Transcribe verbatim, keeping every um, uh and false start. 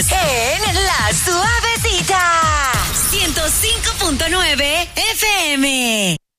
Estás en La Suavecita. ciento cinco punto nueve F M.